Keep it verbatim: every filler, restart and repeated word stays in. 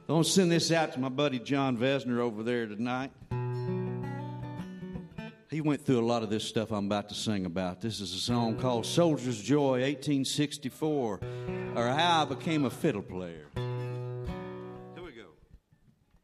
I'm going to send this out to my buddy John Vesner over there tonight. He went through a lot of this stuff I'm about to sing about. This is a song called Soldier's Joy, eighteen sixty-four, or How I Became a Fiddle Player.